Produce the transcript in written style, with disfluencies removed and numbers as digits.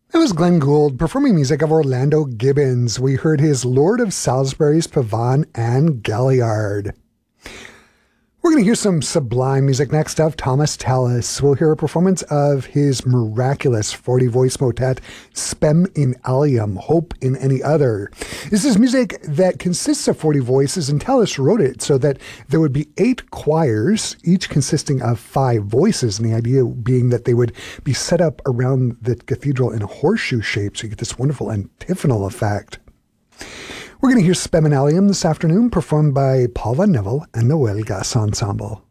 It was Glenn Gould performing music of Orlando Gibbons. We heard his Lord of Salisbury's Pavane and Galliard. We're going to hear some sublime music next of Thomas Tallis. We'll hear a performance of his miraculous 40-voice motet, Spem in Alium, Hope in Any Other. This is music that consists of 40 voices, and Tallis wrote it so that there would be 8 choirs, each consisting of 5 voices, and the idea being that they would be set up around the cathedral in a horseshoe shape, so you get this wonderful antiphonal effect. We're going to hear Spem in Alium this afternoon, performed by Paul Van Nevel and the Noel Gas Ensemble.